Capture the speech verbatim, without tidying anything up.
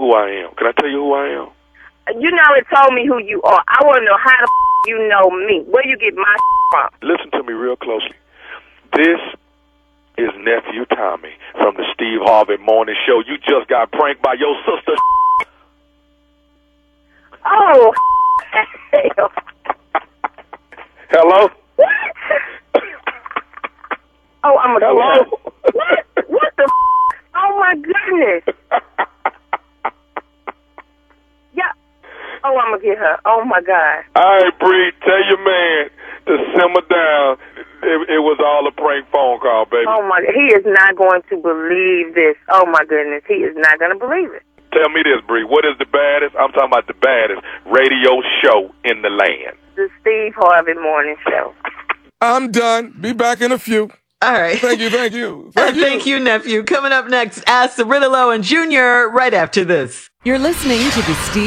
who I am. Can I tell you who I am? You know, it told me who you are. I want to know how the f- you know me. Where you get my from? Listen to me real closely. This is Nephew Tommy from the Steve Harvey Morning Show. You just got pranked by your sister. Oh, Hello? what? Oh, I'm a Hello? What? What the f- Oh, my goodness. Yeah. Oh, I'm going to get her. Oh, my God. All right, Bree, tell your man to simmer down. It, it was all a prank phone call, baby. Oh, my God. He is not going to believe this. Oh, my goodness. He is not going to believe it. Tell me this, Bree. What is the baddest? I'm talking about the baddest radio show in the land. The Steve Harvey Morning Show. I'm done. Be back in a few. All right. Thank you, thank you. Thank you. Thank you, nephew. Coming up next, Ask Cirillo and Junior right after this. You're listening to the Steve